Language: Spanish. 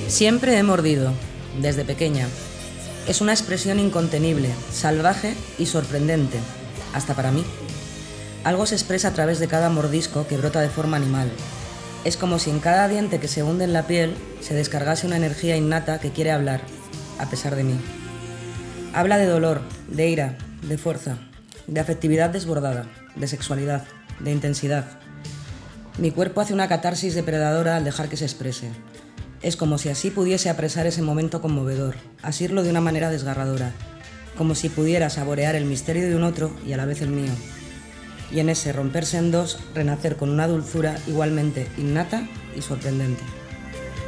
Siempre he mordido, desde pequeña. Es una expresión incontenible, salvaje y sorprendente, hasta para mí. Algo se expresa a través de cada mordisco que brota de forma animal. Es como si en cada diente que se hunde en la piel se descargase una energía innata que quiere hablar, a pesar de mí. Habla de dolor, de ira, de fuerza, de afectividad desbordada, de sexualidad, de intensidad. Mi cuerpo hace una catarsis depredadora al dejar que se exprese. Es como si así pudiese apresar ese momento conmovedor, asirlo de una manera desgarradora, como si pudiera saborear el misterio de un otro y a la vez el mío. Y en ese romperse en dos, renacer con una dulzura igualmente innata y sorprendente.